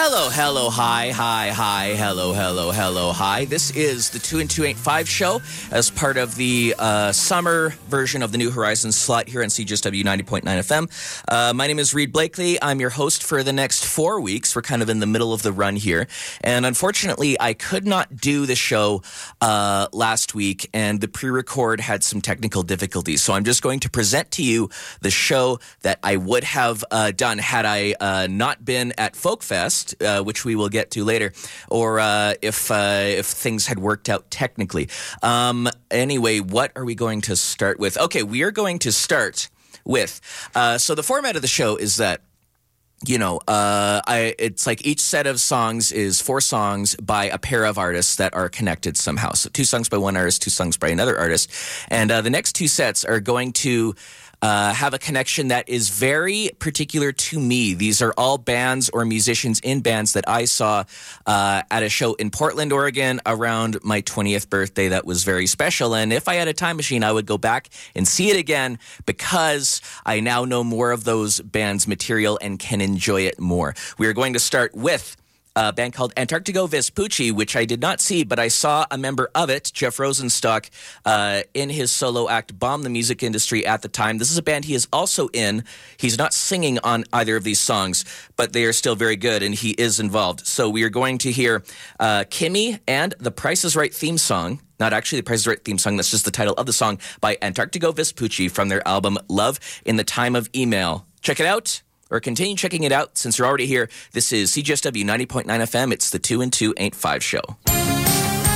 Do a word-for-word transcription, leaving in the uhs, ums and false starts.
Hello, hello, hi, hi, hi, hello, hello, hello, hi. This is the two and two eight five show as part of the uh, summer version of the New Horizons slot here on C J S W ninety point nine F M. Uh, my name is Reed Blakely. I'm your host for the next four weeks. We're kind of in the middle of the run here. And unfortunately, I could not do the show uh, last week, and the pre-record had some technical difficulties. So I'm just going to present to you the show that I would have uh, done had I uh, not been at Folk Fest, uh, which we will get to later, or uh, if uh, if things had worked out technically. Um, anyway, what are we going to start with? Okay, we are going to start with, uh, so the format of the show is that, you know, uh, I, it's like each set of songs is four songs by a pair of artists that are connected somehow. So two songs by one artist, two songs by another artist. And uh, the next two sets are going to Uh, have a connection that is very particular to me. These are all bands or musicians in bands that I saw uh, at a show in Portland, Oregon around my twentieth birthday that was very special. And if I had a time machine, I would go back and see it again because I now know more of those bands' material and can enjoy it more. We are going to start with a band called Antarctigo Vespucci, which I did not see, but I saw a member of it, Jeff Rosenstock, uh, in his solo act, bomb the music industry at the time. This is a band he is also in. He's not singing on either of these songs, but they are still very good, and he is involved. So we are going to hear uh, Kimmy and the Price is Right theme song. Not actually the Price is Right theme song, that's just the title of the song, by Antarctigo Vespucci from their album Love in the Time of Email. Check it out. Or continue checking it out since you're already here. This is C J S W ninety point nine F M. It's the two and two ain't five show.